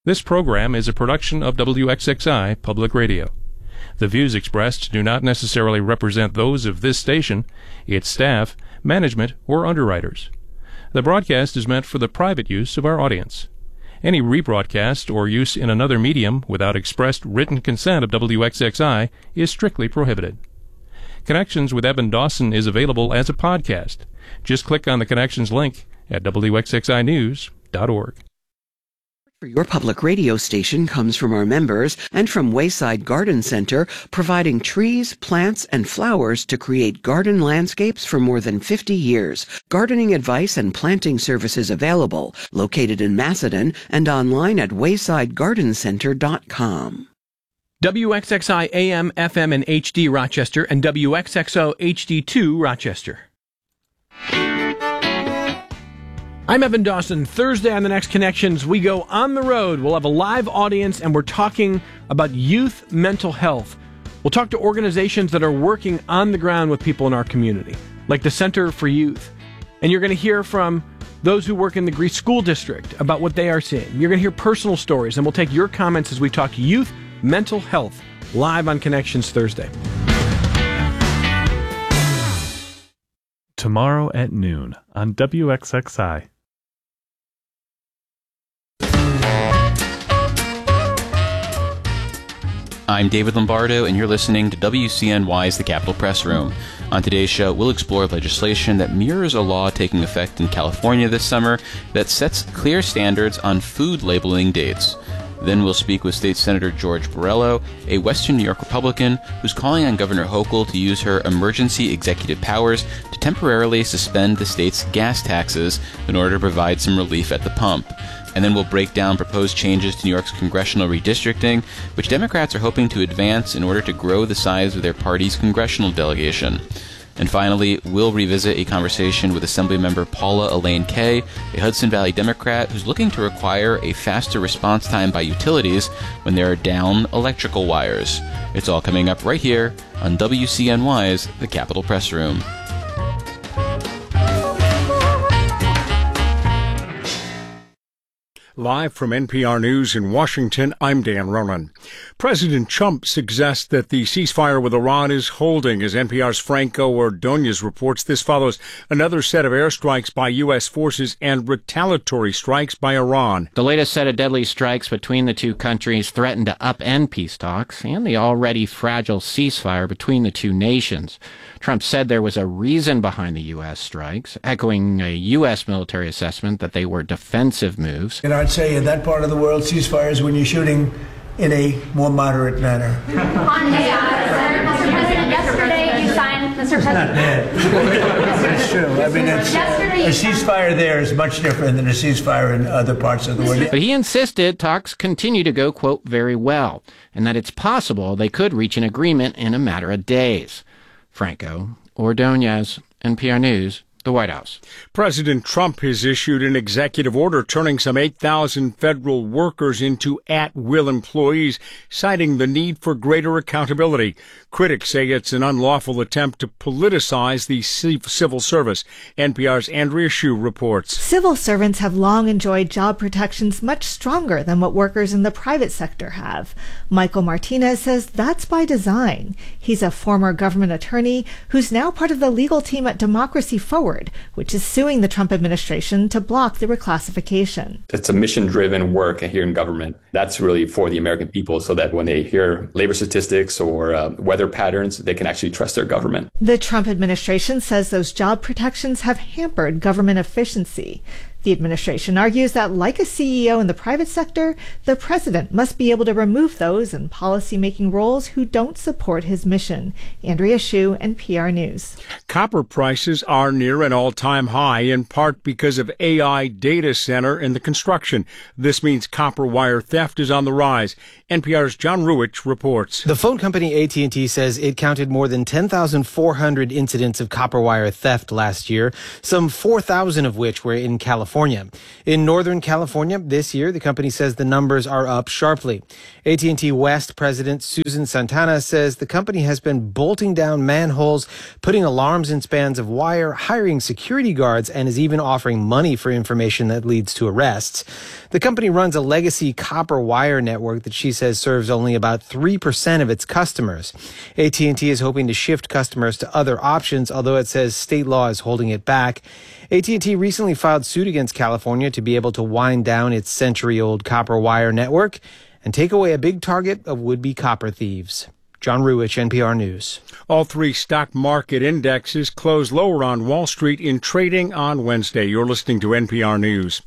This program is a production of WXXI Public Radio. The views expressed do not necessarily represent those of this station, its staff, management, or underwriters. The broadcast is meant for the private use of our audience. Any rebroadcast or use in another medium without expressed written consent of WXXI is strictly prohibited. Connections with Evan Dawson is available as a podcast. Just click on the Connections link at WXXInews.org. For your public radio station comes from our members and from Wayside Garden Center, providing trees, plants, and flowers to create garden landscapes for more than 50 years. Gardening advice and planting services available, located in Macedon and online at waysidegardencenter.com. WXXI AM, FM, and HD Rochester, and WXXO HD2 Rochester. I'm Evan Dawson. Thursday on The Next Connections, we go on the road. We'll have a live audience, and we're talking about youth mental health. We'll talk to organizations that are working on the ground with people in our community, like the Center for Youth. And you're going to hear from those who work in the Greece School District about what they are seeing. You're going to hear personal stories, and we'll take your comments as we talk youth mental health, live on Connections Thursday. Tomorrow at noon on WXXI. I'm David Lombardo, and you're listening to WCNY's The Capitol Press Room. On today's show, we'll explore legislation that mirrors a law taking effect in California this summer that sets clear standards on food labeling dates. Then we'll speak with State Senator George Borrello, a Western New York Republican who's calling on Governor Hochul to use her emergency executive powers to temporarily suspend the state's gas taxes in order to provide some relief at the pump. And then we'll break down proposed changes to New York's congressional redistricting, which Democrats are hoping to advance in order to grow the size of their party's congressional delegation. And finally, we'll revisit a conversation with Assemblymember Paula Elaine Kay, a Hudson Valley Democrat who's looking to require a faster response time by utilities when there are down electrical wires. It's all coming up right here on WCNY's The Capitol Press Room. Live from NPR News in Washington, I'm Dan Ronan. President Trump suggests that the ceasefire with Iran is holding. As NPR's Franco Ordonez reports, this follows another set of airstrikes by U.S. forces and retaliatory strikes by Iran. The latest set of deadly strikes between the two countries threatened to upend peace talks and the already fragile ceasefire between the two nations. Trump said there was a reason behind the U.S. strikes, echoing a U.S. military assessment that they were defensive moves. And I'd say in that part of the world, ceasefires when you're shooting in a more moderate manner. On Mr. President, yesterday you signed, Mr. President. It's not bad. It's true. I mean, a ceasefire there is much different than a ceasefire in other parts of the world. But he insisted talks continue to go, quote, very well, and that it's possible they could reach an agreement in a matter of days. Franco Ordonez, NPR News, the White House. President Trump has issued an executive order turning some 8,000 federal workers into at-will employees, citing the need for greater accountability. Critics say it's an unlawful attempt to politicize the civil service. NPR's Andrea Hsu reports. Civil servants have long enjoyed job protections much stronger than what workers in the private sector have. Michael Martinez says that's by design. He's a former government attorney who's now part of the legal team at Democracy Forward, which is suing the Trump administration to block the reclassification. It's a mission-driven work here in government. That's really for the American people so that when they hear labor statistics or weather patterns, they can actually trust their government. The Trump administration says those job protections have hampered government efficiency. The administration argues that, like a CEO in the private sector, the president must be able to remove those in policy-making roles who don't support his mission. Andrea Hsu, NPR News. Copper prices are near an all-time high, in part because of AI data center in the construction. This means copper wire theft is on the rise. NPR's John Ruwitch reports. The phone company AT&T says it counted more than 10,400 incidents of copper wire theft last year, some 4,000 of which were in California. In Northern California this year, the company says the numbers are up sharply. AT&T West President Susan Santana says the company has been bolting down manholes, putting alarms in spans of wire, hiring security guards, and is even offering money for information that leads to arrests. The company runs a legacy copper wire network that she says serves only about 3% of its customers. AT&T is hoping to shift customers to other options, although it says state law is holding it back. AT&T recently filed suit against California to be able to wind down its century-old copper wire network and take away a big target of would-be copper thieves. John Ruwich, NPR News. All three stock market indexes closed lower on Wall Street in trading on Wednesday. You're listening to NPR News.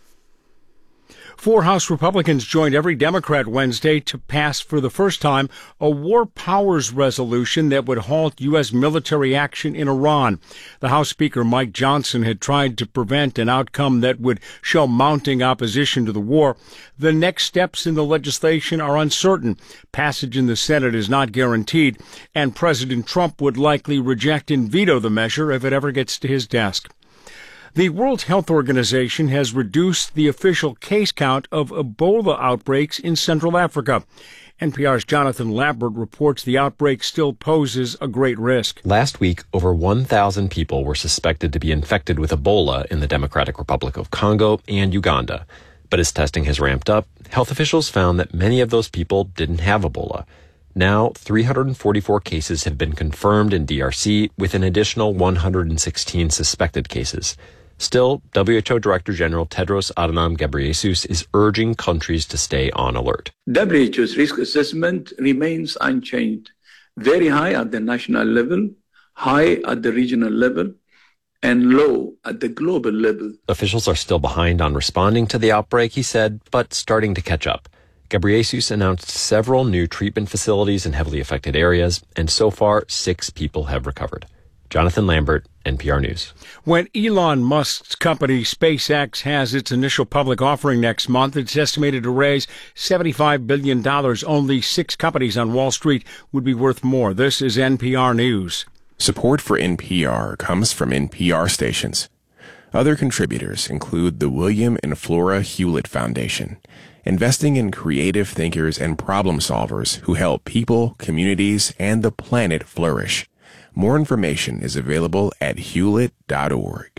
4 House Republicans joined every Democrat Wednesday to pass for the first time a war powers resolution that would halt U.S. military action in Iran. The House Speaker, Mike Johnson, had tried to prevent an outcome that would show mounting opposition to the war. The next steps in the legislation are uncertain. Passage in the Senate is not guaranteed, and President Trump would likely reject and veto the measure if it ever gets to his desk. The World Health Organization has reduced the official case count of Ebola outbreaks in Central Africa. NPR's Jonathan Lambert reports the outbreak still poses a great risk. Last week, over 1,000 people were suspected to be infected with Ebola in the Democratic Republic of Congo and Uganda. But as testing has ramped up, health officials found that many of those people didn't have Ebola. Now, 344 cases have been confirmed in DRC, with an additional 116 suspected cases. Still, WHO Director General Tedros Adhanom Ghebreyesus is urging countries to stay on alert. WHO's risk assessment remains unchanged, very high at the national level, high at the regional level, and low at the global level. Officials are still behind on responding to the outbreak, he said, but starting to catch up. Ghebreyesus announced several new treatment facilities in heavily affected areas, and so far, 6 people have recovered. Jonathan Lambert, NPR News. When Elon Musk's company SpaceX has its initial public offering next month, it's estimated to raise $75 billion. Only 6 companies on Wall Street would be worth more. This is NPR News. Support for NPR comes from NPR stations. Other contributors include the William and Flora Hewlett Foundation, investing in creative thinkers and problem solvers who help people, communities, and the planet flourish. More information is available at hewlett.org.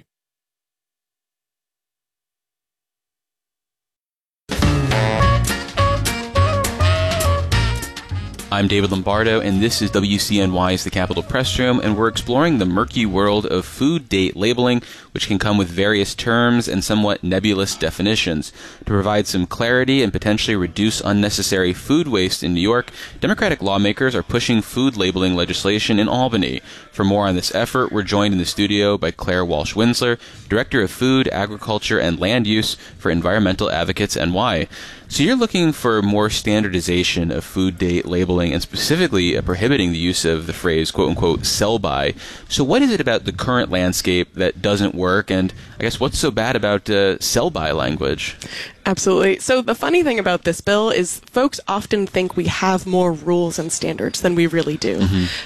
I'm David Lombardo, and this is WCNY's The Capitol Press Room, and we're exploring the murky world of food date labeling, which can come with various terms and somewhat nebulous definitions. To provide some clarity and potentially reduce unnecessary food waste in New York, Democratic lawmakers are pushing food labeling legislation in Albany. For more on this effort, we're joined in the studio by Claire Walsh-Winsler, Director of Food, Agriculture, and Land Use for Environmental Advocates NY. So you're looking for more standardization of food date labeling and specifically prohibiting the use of the phrase, quote-unquote, sell-by. So what is it about the current landscape that doesn't work? And I guess what's so bad about sell-by language? Absolutely. So the funny thing about this bill is folks often think we have more rules and standards than we really do.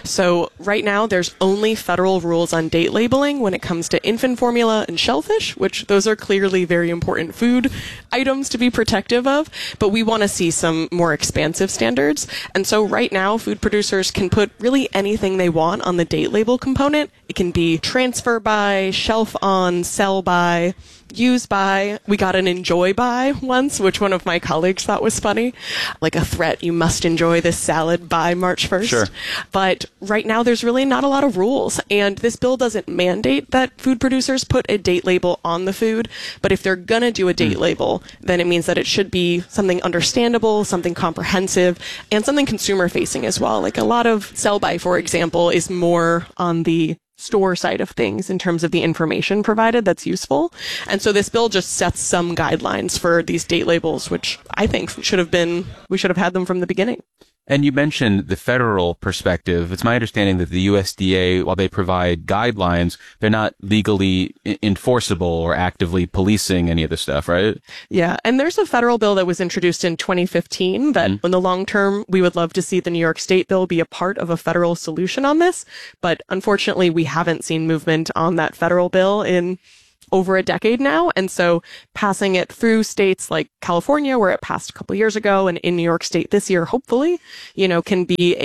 So right now there's only federal rules on date labeling when it comes to infant formula and shellfish, which those are clearly very important food items to be protective of, but we want to see some more expansive standards. And so right now food producers can put really anything they want on the date label component. It can be transfer by, shelf on, sell by, use by. We got an enjoy by once, which one of my colleagues thought was funny. Like a threat, you must enjoy this salad by March 1st. Sure. But right now there's really not a lot of rules. And this bill doesn't mandate that food producers put a date label on the food. But if they're going to do a date label, then it means that it should be something understandable, something comprehensive, and something consumer facing as well. Like a lot of sell by, for example, is more on the store side of things in terms of the information provided that's useful. And so this bill just sets some guidelines for these date labels, which I think we should have had them from the beginning. And you mentioned the federal perspective. It's my understanding that the USDA, while they provide guidelines, they're not legally enforceable or actively policing any of this stuff, right? Yeah. And there's a federal bill that was introduced in 2015 that in the long term, we would love to see the New York State bill be a part of a federal solution on this. But unfortunately, we haven't seen movement on that federal bill in over a decade now. And so passing it through states like California, where it passed a couple years ago, and in New York State this year, hopefully, can be a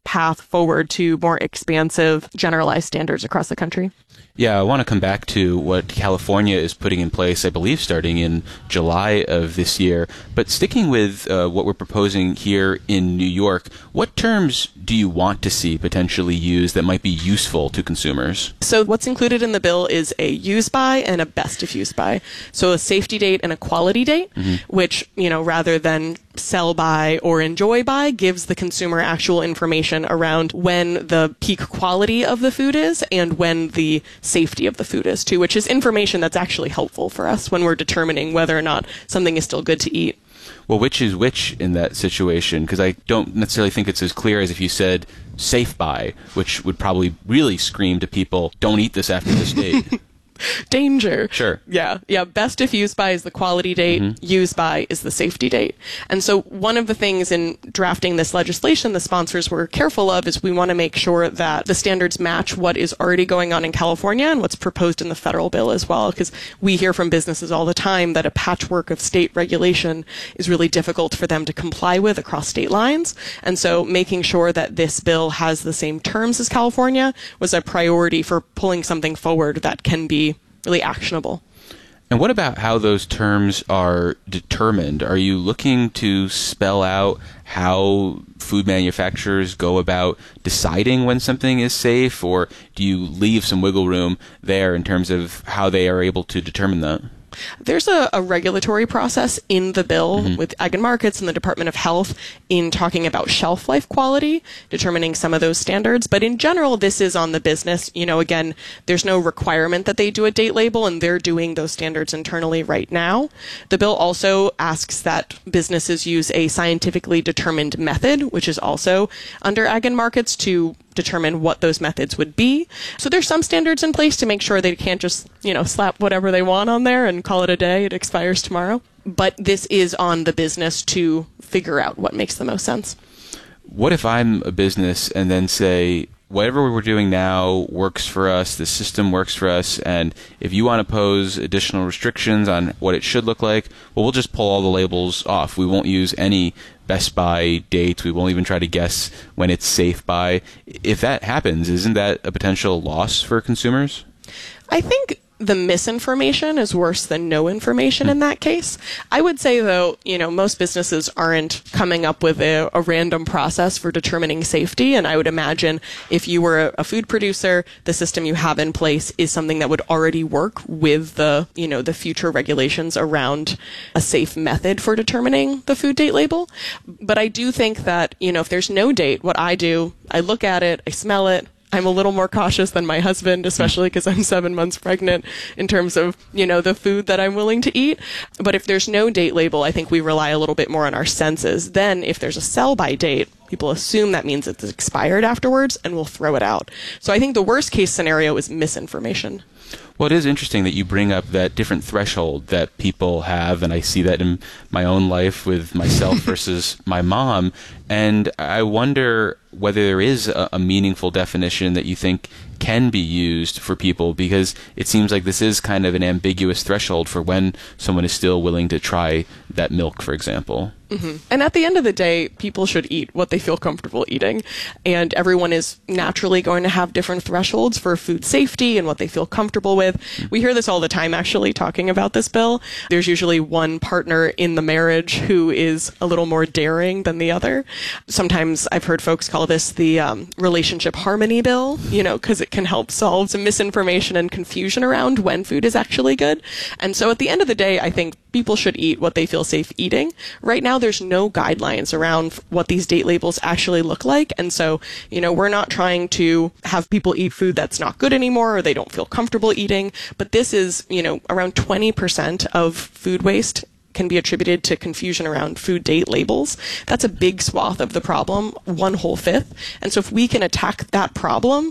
path forward to more expansive, generalized standards across the country. Yeah, I want to come back to what California is putting in place, I believe, starting in July of this year. But sticking with what we're proposing here in New York, what terms do you want to see potentially used that might be useful to consumers? So what's included in the bill is a use by and a best if used by. So a safety date and a quality date, which, rather than sell by or enjoy by, gives the consumer actual information around when the peak quality of the food is and when the safety of the food is too, which is information that's actually helpful for us when we're determining whether or not something is still good to eat. Well, which is which in that situation? Because I don't necessarily think it's as clear as if you said safe by, which would probably really scream to people, don't eat this after this date. Danger. Sure. Yeah. Best if used by is the quality date. Used by is the safety date. And so one of the things in drafting this legislation the sponsors were careful of is we want to make sure that the standards match what is already going on in California and what's proposed in the federal bill as well. Because we hear from businesses all the time that a patchwork of state regulation is really difficult for them to comply with across state lines. And so making sure that this bill has the same terms as California was a priority for pulling something forward that can be really actionable. And what about how those terms are determined? Are you looking to spell out how food manufacturers go about deciding when something is safe, or do you leave some wiggle room there in terms of how they are able to determine that? There's a regulatory process in the bill with Ag and Markets and the Department of Health in talking about shelf life quality, determining some of those standards. But in general, this is on the business. Again, there's no requirement that they do a date label, and they're doing those standards internally right now. The bill also asks that businesses use a scientifically determined method, which is also under Ag and Markets, to determine what those methods would be. So there's some standards in place to make sure they can't just, slap whatever they want on there and call it a day. It expires tomorrow. But this is on the business to figure out what makes the most sense. What if I'm a business and then say, whatever we're doing now works for us, the system works for us, and if you want to pose additional restrictions on what it should look like, well, we'll just pull all the labels off. We won't use any best by dates. We won't even try to guess when it's safe by. If that happens, isn't that a potential loss for consumers? I think the misinformation is worse than no information in that case. I would say, though, most businesses aren't coming up with a random process for determining safety. And I would imagine if you were a food producer, the system you have in place is something that would already work with the future regulations around a safe method for determining the food date label. But I do think that, if there's no date, what I do, I look at it, I smell it, I'm a little more cautious than my husband, especially because I'm 7 months pregnant in terms of, the food that I'm willing to eat. But if there's no date label, I think we rely a little bit more on our senses. Then if there's a sell by date, people assume that means it's expired afterwards and will throw it out. So I think the worst case scenario is misinformation. Well, it is interesting that you bring up that different threshold that people have, and I see that in my own life with myself versus my mom. And I wonder whether there is a meaningful definition that you think can be used for people, because it seems like this is kind of an ambiguous threshold for when someone is still willing to try that milk, for example. And at the end of the day, people should eat what they feel comfortable eating. And everyone is naturally going to have different thresholds for food safety and what they feel comfortable with. We hear this all the time, actually, talking about this bill. There's usually one partner in the marriage who is a little more daring than the other. Sometimes I've heard folks call this the relationship harmony bill, because it can help solve some misinformation and confusion around when food is actually good. And so at the end of the day, I think people should eat what they feel safe eating. Right now, there's no guidelines around what these date labels actually look like. And so, we're not trying to have people eat food that's not good anymore or they don't feel comfortable eating. But this is, around 20% of food waste can be attributed to confusion around food date labels. That's a big swath of the problem, 1/5. And so if we can attack that problem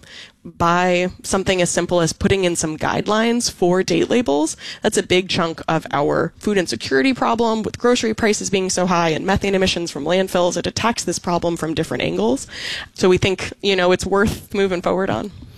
by something as simple as putting in some guidelines for date labels, that's a big chunk of our food insecurity problem with grocery prices being so high and methane emissions from landfills. It attacks this problem from different angles. So we think, it's worth moving forward on.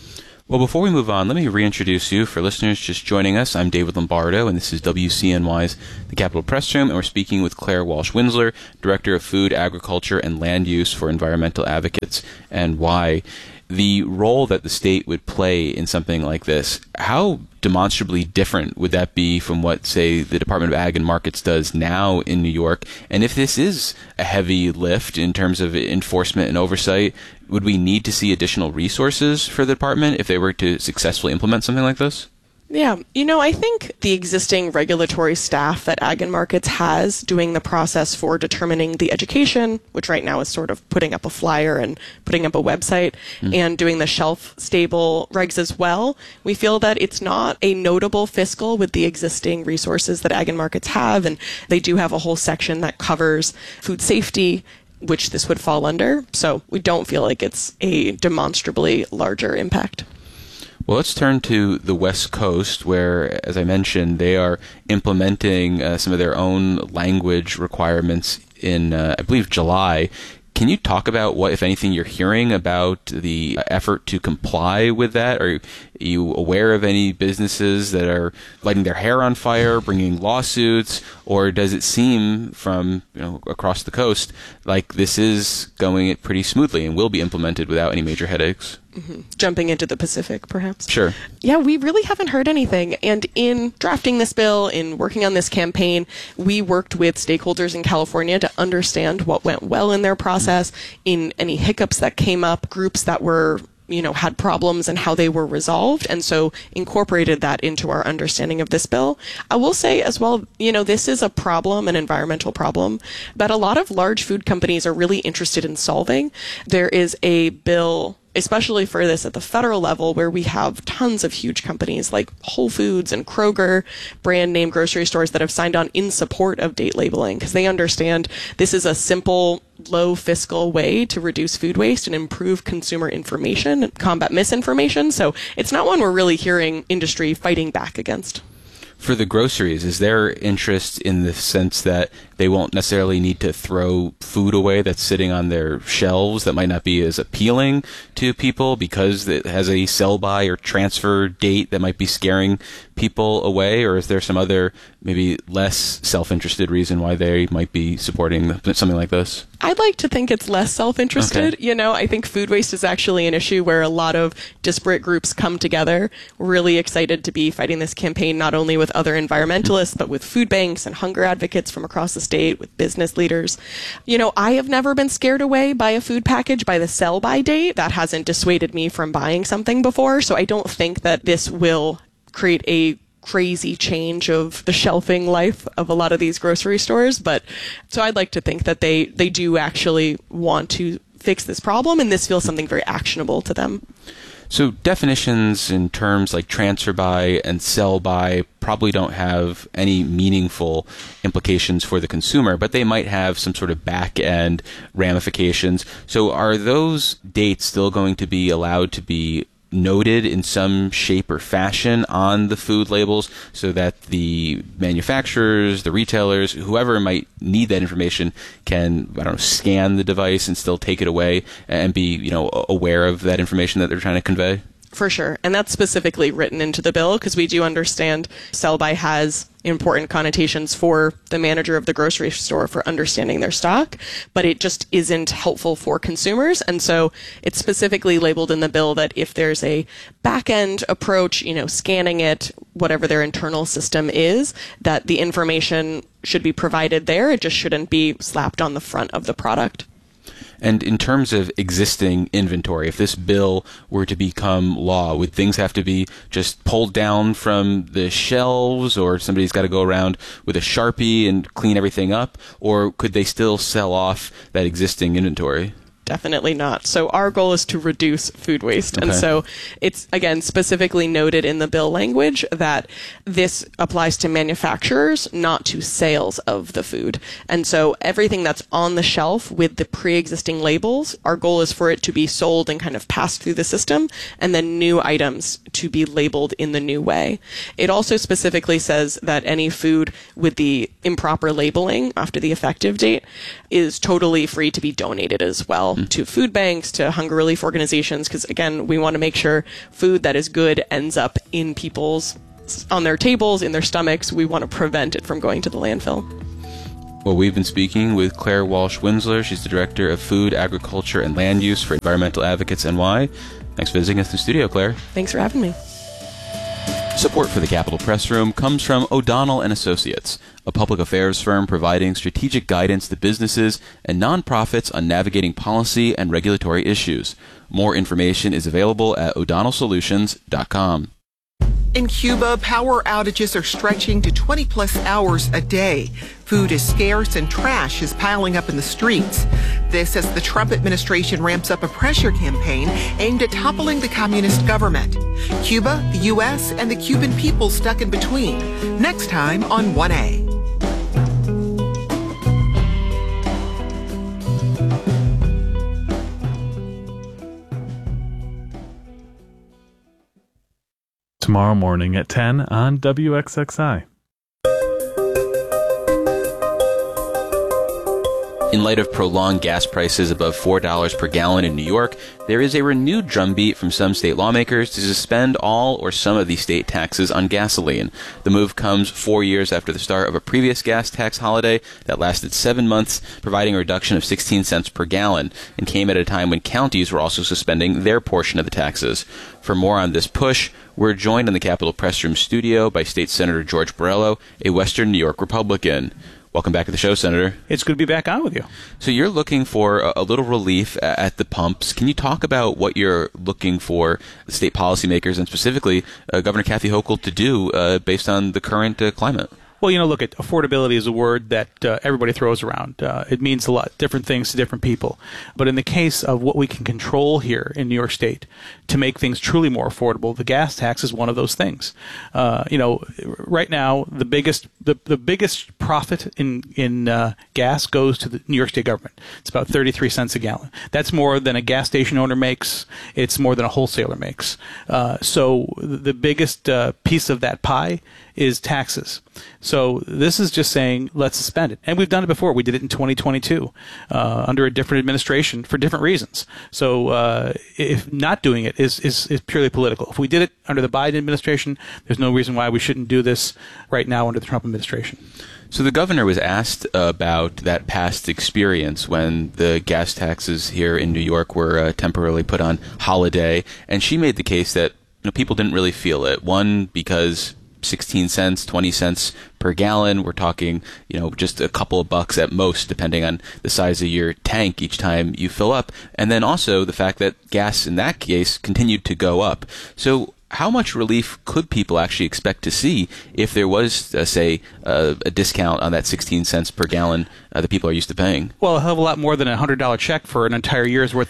Well, before we move on, let me reintroduce you. For listeners just joining us, I'm David Lombardo, and this is WCNY's The Capitol Press Room, and we're speaking with Claire Walsh-Winsler, Director of Food, Agriculture, and Land Use for Environmental Advocates, and why the role that the state would play in something like this, how demonstrably different would that be from what, say, the Department of Ag and Markets does now in New York? And if this is a heavy lift in terms of enforcement and oversight, would we need to see additional resources for the department if they were to successfully implement something like this? Yeah, I think the existing regulatory staff that Ag and Markets has doing the process for determining the education, which right now is sort of putting up a flyer and putting up a website, and doing the shelf-stable regs as well, we feel that it's not a notable fiscal with the existing resources that Ag and Markets have, and they do have a whole section that covers food safety, which this would fall under. So we don't feel like it's a demonstrably larger impact. Well, let's turn to the West Coast, where, as I mentioned, they are implementing some of their own language requirements in, I believe, July. Can you talk about what, if anything, you're hearing about the effort to comply with that? Are you aware of any businesses that are lighting their hair on fire, bringing lawsuits, or does it seem from across the coast like this is going pretty smoothly and will be implemented without any major headaches? Jumping into the Pacific, perhaps? Sure. Yeah, we really haven't heard anything. And in drafting this bill, in working on this campaign, we worked with stakeholders in California to understand what went well in their process, in any hiccups that came up, groups that were had problems and how they were resolved, and so incorporated that into our understanding of this bill. I will say as well, this is a problem, an environmental problem, that a lot of large food companies are really interested in solving. There is a bill, especially for this at the federal level, where we have tons of huge companies like Whole Foods and Kroger, brand name grocery stores that have signed on in support of date labeling, because they understand this is a simple, low fiscal way to reduce food waste and improve consumer information and combat misinformation. So it's not one we're really hearing industry fighting back against. For the groceries, is there interest in the sense that they won't necessarily need to throw food away that's sitting on their shelves that might not be as appealing to people because it has a sell-by or transfer date that might be scaring people away? Or is there some other, maybe less self-interested reason why they might be supporting something like this? I'd like to think it's less self-interested. Okay. I think food waste is actually an issue where a lot of disparate groups come together. We're really excited to be fighting this campaign not only with other environmentalists, but with food banks and hunger advocates from across the state, with business leaders. I have never been scared away by a food package by the sell-by date. That hasn't dissuaded me from buying something before, so I don't think that this will create a crazy change of the shelving life of a lot of these grocery stores. But so I'd like to think that they do actually want to fix this problem, and this feels something very actionable to them. So definitions in terms like transfer by and sell by probably don't have any meaningful implications for the consumer, but they might have some sort of back-end ramifications. So are those dates still going to be allowed to be noted in some shape or fashion on the food labels so that the manufacturers, the retailers, whoever might need that information can, scan the device and still take it away and be, aware of that information that they're trying to convey? For sure. And that's specifically written into the bill because we do understand sell-by has important connotations for the manager of the grocery store for understanding their stock, but it just isn't helpful for consumers. And so it's specifically labeled in the bill that if there's a back-end approach, scanning it, whatever their internal system is, that the information should be provided there. It just shouldn't be slapped on the front of the product. And in terms of existing inventory, if this bill were to become law, would things have to be just pulled down from the shelves, or somebody's got to go around with a Sharpie and clean everything up? Or could they still sell off that existing inventory? Definitely not. So our goal is to reduce food waste. Okay. And so it's, again, specifically noted in the bill language that this applies to manufacturers, not to sales of the food. And so everything that's on the shelf with the pre-existing labels, our goal is for it to be sold and kind of passed through the system, and then new items to be labeled in the new way. It also specifically says that any food with the improper labeling after the effective date is totally free to be donated as well. well, to food banks, to hunger relief organizations, because again, we want to make sure food that is good ends up on their tables, in their stomachs. We want to prevent it from going to the landfill. Well, we've been speaking with Claire Walsh-Winsler. She's the Director of Food, Agriculture, and Land Use for Environmental Advocates NY. Thanks for visiting us in the studio, Claire. Thanks for having me. Support for the Capitol Press Room comes from O'Donnell & Associates, a public affairs firm providing strategic guidance to businesses and nonprofits on navigating policy and regulatory issues. More information is available at o'donnellsolutions.com. In Cuba, power outages are stretching to 20-plus hours a day. Food is scarce and trash is piling up in the streets. This as the Trump administration ramps up a pressure campaign aimed at toppling the communist government. Cuba, the U.S., and the Cuban people stuck in between. Next time on 1A. Tomorrow morning at 10 on WXXI. In light of prolonged gas prices above $4 per gallon in New York, there is a renewed drumbeat from some state lawmakers to suspend all or some of the state taxes on gasoline. The move comes 4 years after the start of a previous gas tax holiday that lasted 7 months, providing a reduction of 16 cents per gallon, and came at a time when counties were also suspending their portion of the taxes. For more on this push, we're joined in the Capitol Press Room studio by State Senator George Borrello, a Western New York Republican. Welcome back to the show, Senator. It's good to be back on with you. So you're looking for a little relief at the pumps. Can you talk about what you're looking for state policymakers and specifically Governor Kathy Hochul to do based on the current climate? Well, look, affordability is a word that everybody throws around. It means a lot different things to different people. But in the case of what we can control here in New York State to make things truly more affordable, the gas tax is one of those things. Right now, the biggest profit in gas goes to the New York State government. It's about 33 cents a gallon. That's more than a gas station owner makes. It's more than a wholesaler makes. So the biggest piece of that pie is taxes. So this is just saying, let's suspend it. And we've done it before. We did it in 2022 under a different administration for different reasons. So if not doing it is purely political. If we did it under the Biden administration, there's no reason why we shouldn't do this right now under the Trump administration. So the governor was asked about that past experience when the gas taxes here in New York were temporarily put on holiday, and she made the case that people didn't really feel it. One, because 16 cents, 20 cents per gallon. We're talking, just a couple of bucks at most, depending on the size of your tank each time you fill up. And then also the fact that gas in that case continued to go up. So how much relief could people actually expect to see if there was, say, a discount on that 16 cents per gallon that people are used to paying? Well, a hell of a lot more than a $100 check for an entire year's worth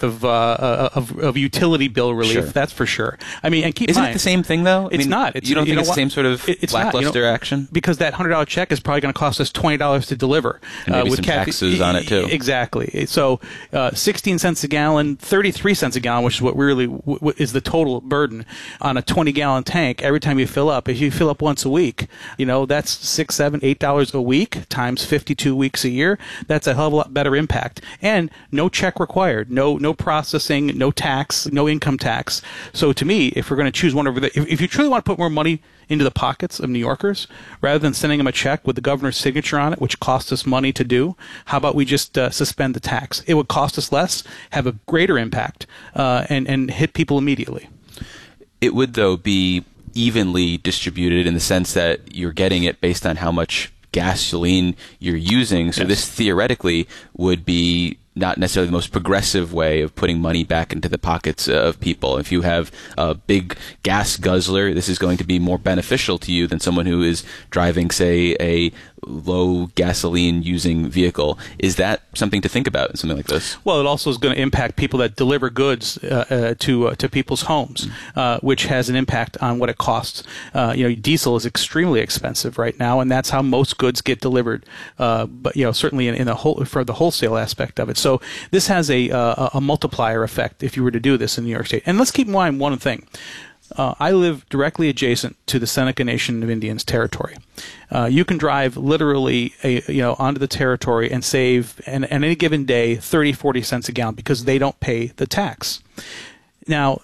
of utility bill relief. Sure. That's for sure. I mean, and keep in Isn't mind, it the same thing though? It's not. You don't think it's the same sort of lackluster action? Because that $100 check is probably going to cost us $20 to deliver. And maybe with some taxes on it too. Exactly. So 16 cents a gallon, 33 cents a gallon, which is what really is the total burden on a 20-gallon tank. Every time you fill up, if you fill up once a week, that's $6, $7, $8 a week times 52 weeks a year. That's a hell of a lot better impact. And no check required, no processing, no tax, no income tax. So to me, if we're going to choose one over the, if you truly want to put more money into the pockets of New Yorkers, rather than sending them a check with the governor's signature on it, which costs us money to do, how about we just suspend the tax? It would cost us less, have a greater impact, and hit people immediately. It would, though, be evenly distributed in the sense that you're getting it based on how much gasoline you're using. So this theoretically would be not necessarily the most progressive way of putting money back into the pockets of people. If you have a big gas guzzler, this is going to be more beneficial to you than someone who is driving, say, a low gasoline using vehicle. Is that something to think about in something like this? Well, it also is going to impact people that deliver goods to people's homes, which has an impact on what it costs. Diesel is extremely expensive right now, and that's how most goods get delivered. But certainly in the whole for the wholesale aspect of it. So this has a multiplier effect if you were to do this in New York State. And let's keep in mind one thing. I live directly adjacent to the Seneca Nation of Indians territory. You can drive literally onto the territory and save, on any given day, 30, 40 cents a gallon because they don't pay the tax. Now,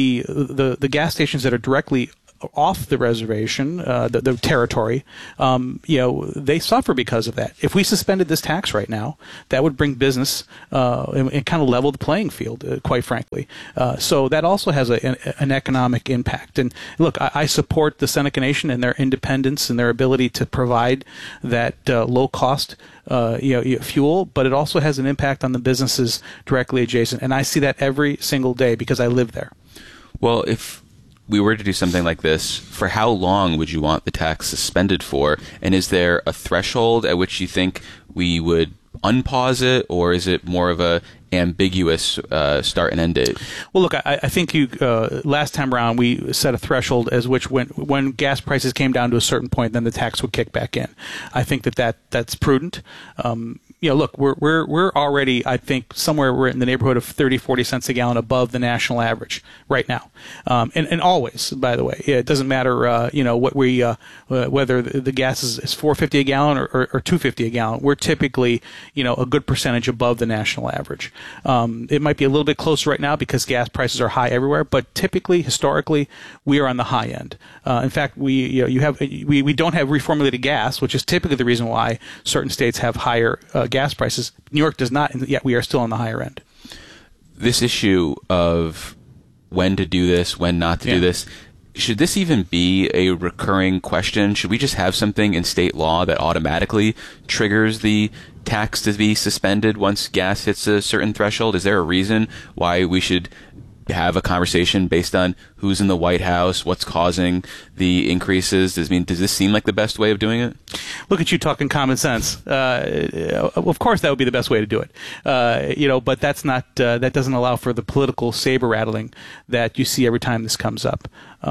the gas stations that are directly off the reservation, the territory, they suffer because of that. If we suspended this tax right now, that would bring business and kind of level the playing field, quite frankly. So that also has an economic impact. And look, I support the Seneca Nation and their independence and their ability to provide that low cost fuel, but it also has an impact on the businesses directly adjacent. And I see that every single day because I live there. Well, if we were to do something like this, for how long would you want the tax suspended for? And is there a threshold at which you think we would unpause it, or is it more of a ambiguous start and end date? Well, look, I think last time around we set a threshold as which when gas prices came down to a certain point, then the tax would kick back in. I think that's prudent. Look, we're already, I think, we're in the neighborhood of 30, 40 cents a gallon above the national average right now. And always, by the way, it doesn't matter, what whether the gas is $4.50 a gallon or $2.50 a gallon. We're typically, a good percentage above the national average. It might be a little bit closer right now because gas prices are high everywhere, but typically, historically, we are on the high end. In fact, we don't have reformulated gas, which is typically the reason why certain states have higher gas prices. New York does not, and yet we are still on the higher end. This issue of when to do this, when not to do this, should this even be a recurring question? Should we just have something in state law that automatically triggers the tax to be suspended once gas hits a certain threshold? Is there a reason why we should have a conversation based on who's in the White House, what's causing the increases? Does this seem like the best way of doing it? Look at you talking common sense. Of course, that would be the best way to do it. But that's not. That doesn't allow for the political saber rattling that you see every time this comes up.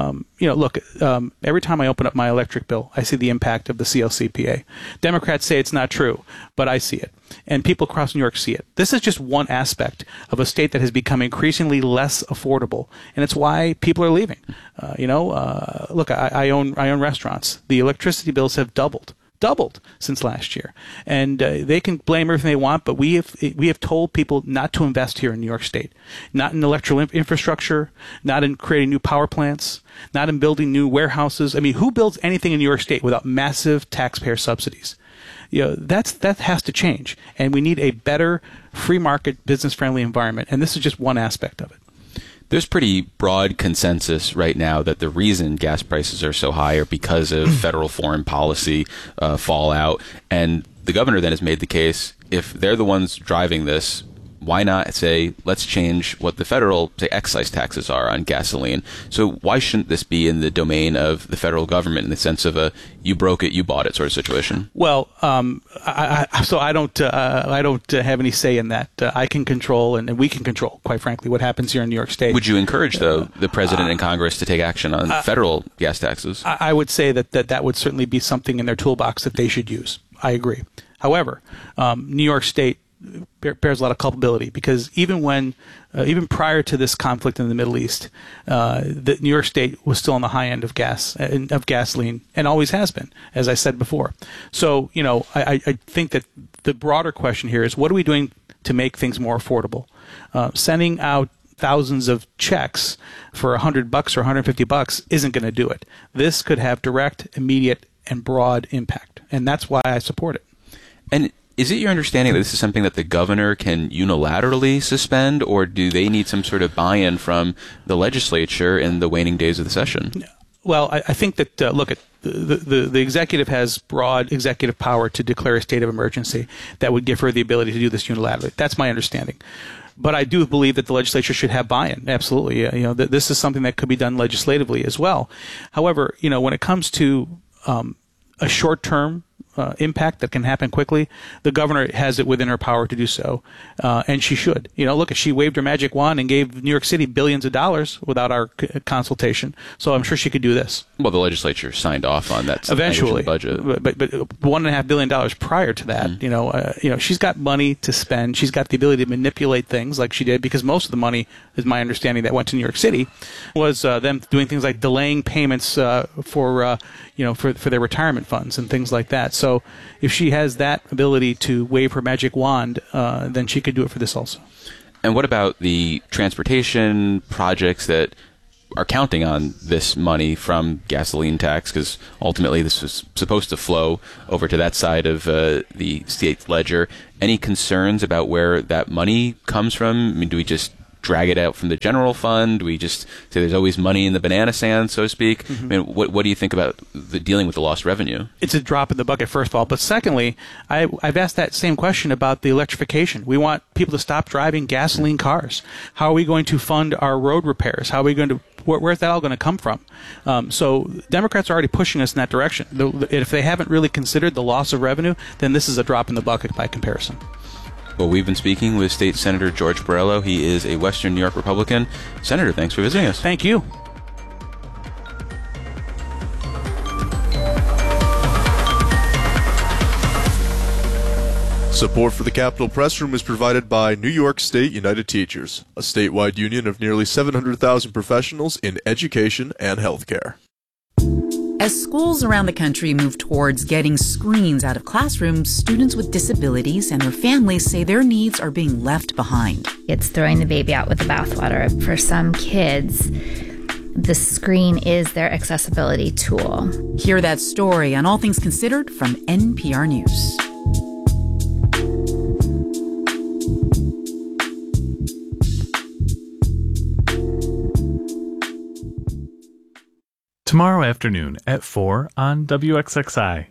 Every time I open up my electric bill, I see the impact of the CLCPA. Democrats say it's not true, but I see it. And people across New York see it. This is just one aspect of a state that has become increasingly less affordable, and it's why people are leaving. Look, I own restaurants. The electricity bills have doubled since last year, and they can blame everything they want, but we have told people not to invest here in New York State, not in electrical infrastructure, not in creating new power plants, not in building new warehouses. I mean, who builds anything in New York State without massive taxpayer subsidies? That has to change, and we need a better free market, business-friendly environment, and this is just one aspect of it. There's pretty broad consensus right now that the reason gas prices are so high are because of federal foreign policy fallout, and the governor then has made the case, if they're the ones driving this, why not say, let's change what the federal, say, excise taxes are on gasoline? So why shouldn't this be in the domain of the federal government in the sense of a you broke it, you bought it sort of situation? Well, I don't have any say in that. I can control, and we can control, quite frankly, what happens here in New York State. Would you encourage, though, the president and Congress to take action on federal gas taxes? I would say that would certainly be something in their toolbox that they should use. I agree. However, New York State bears a lot of culpability because even prior to this conflict in the Middle East, the New York State was still on the high end of gasoline, and always has been, as I said before. So, I think that the broader question here is, what are we doing to make things more affordable? Sending out thousands of checks for $100 or $150 isn't going to do it. This could have direct, immediate, and broad impact, and that's why I support it. And is it your understanding that this is something that the governor can unilaterally suspend, or do they need some sort of buy-in from the legislature in the waning days of the session? Well, I think that, the executive has broad executive power to declare a state of emergency that would give her the ability to do this unilaterally. That's my understanding. But I do believe that the legislature should have buy-in. Absolutely. This is something that could be done legislatively as well. However, when it comes to a short-term impact that can happen quickly, the governor has it within her power to do so, and she should. Look, if she waved her magic wand and gave New York City billions of dollars without our consultation, so I'm sure she could do this. Well, the legislature signed off on that eventually budget, but $1.5 billion prior to that. She's got money to spend. She's got the ability to manipulate things like she did, because most of the money, is my understanding, that went to New York City was them doing things like delaying payments for their retirement funds and things like that. So if she has that ability to wave her magic wand, then she could do it for this also. And what about the transportation projects that are counting on this money from gasoline tax? Because ultimately this was supposed to flow over to that side of the state ledger. Any concerns about where that money comes from? I mean, do we just drag it out from the general fund? Do we just say there's always money in the banana stand, so to speak? I mean, what do you think about dealing with the lost revenue? It's a drop in the bucket, first of all. But secondly, I've asked that same question about the electrification. We want people to stop driving gasoline cars. How are we going to fund our road repairs? How are we going to where's that all going to come from? So Democrats are already pushing us in that direction. If they haven't really considered the loss of revenue, then this is a drop in the bucket by comparison. Well, we've been speaking with State Senator George Borrello. He is a Western New York Republican. Senator, thanks for visiting us. Thank you. Support for the Capitol Press Room is provided by New York State United Teachers, a statewide union of nearly 700,000 professionals in education and healthcare. As schools around the country move towards getting screens out of classrooms, students with disabilities and their families say their needs are being left behind. It's throwing the baby out with the bathwater. For some kids, the screen is their accessibility tool. Hear that story on All Things Considered from NPR News. Tomorrow afternoon at 4 on WXXI.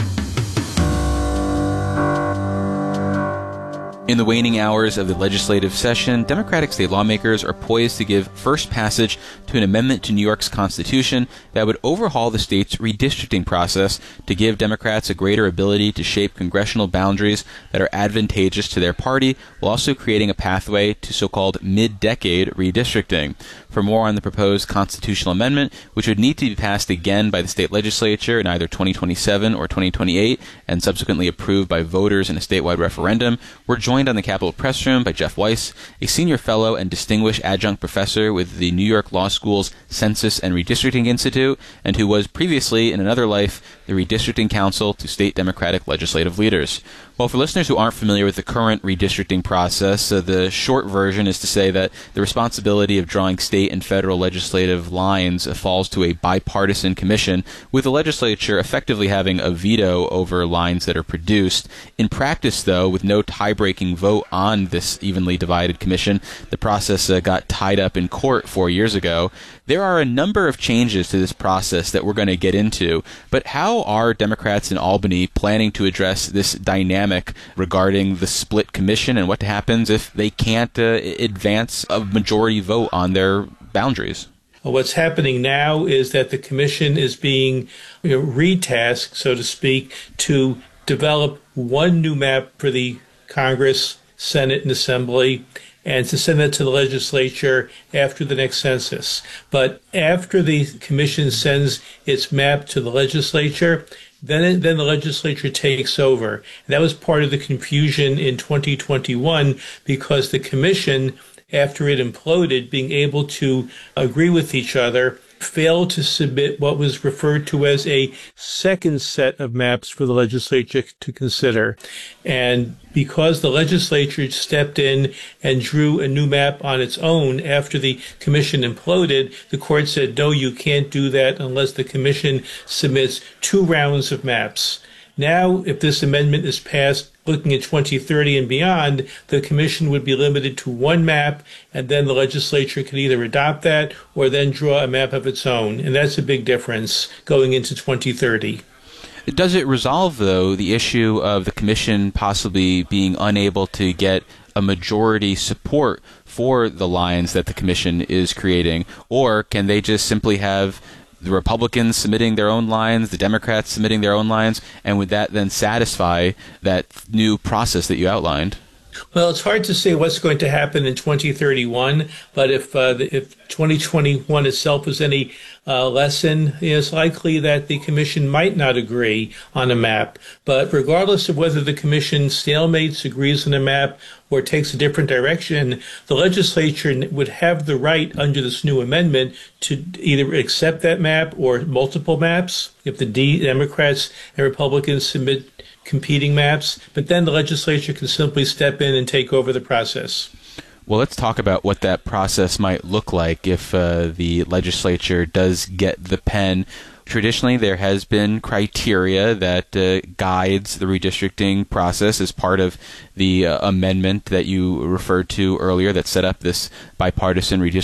In the waning hours of the legislative session, Democratic state lawmakers are poised to give first passage to an amendment to New York's Constitution that would overhaul the state's redistricting process to give Democrats a greater ability to shape congressional boundaries that are advantageous to their party, while also creating a pathway to so-called mid-decade redistricting. For more on the proposed constitutional amendment, which would need to be passed again by the state legislature in either 2027 or 2028 and subsequently approved by voters in a statewide referendum, we're joined on the Capitol Press Room by Jeff Weiss, a senior fellow and distinguished adjunct professor with the New York Law School's Census and Redistricting Institute, and who was previously, in another life, the Redistricting Counsel to state Democratic legislative leaders. Well, for listeners who aren't familiar with the current redistricting process, the short version is to say that the responsibility of drawing state and federal legislative lines falls to a bipartisan commission, with the legislature effectively having a veto over lines that are produced. In practice, though, with no tie-breaking vote on this evenly divided commission, the process got tied up in court 4 years ago. There are a number of changes to this process that we're going to get into, but how are Democrats in Albany planning to address this dynamic regarding the split commission, and what happens if they can't advance a majority vote on their boundaries? What's happening now is that the commission is being retasked, so to speak, to develop one new map for the Congress, Senate, and Assembly, and to send that to the legislature after the next census. But after the commission sends its map to the legislature, then the legislature takes over. And that was part of the confusion in 2021, because the commission, after it imploded, being able to agree with each other, failed to submit what was referred to as a second set of maps for the legislature to consider. And because the legislature stepped in and drew a new map on its own after the commission imploded, the court said, no, you can't do that unless the commission submits 2 rounds of maps. Now, if this amendment is passed, looking at 2030 and beyond, the commission would be limited to 1 map, and then the legislature could either adopt that or then draw a map of its own. And that's a big difference going into 2030. Does it resolve, though, the issue of the commission possibly being unable to get a majority support for the lines that the commission is creating? Or can they just simply have the Republicans submitting their own lines, the Democrats submitting their own lines, and would that then satisfy that new process that you outlined? Well, it's hard to say what's going to happen in 2031, but if 2021 itself is any lesson, it's likely that the commission might not agree on a map. But regardless of whether the commission stalemates, agrees on a map, or takes a different direction, the legislature would have the right under this new amendment to either accept that map or multiple maps if the Democrats and Republicans submit competing maps, but then the legislature can simply step in and take over the process. Well, let's talk about what that process might look like if the legislature does get the pen. Traditionally, there has been criteria that guides the redistricting process as part of the amendment that you referred to earlier that set up this bipartisan redistricting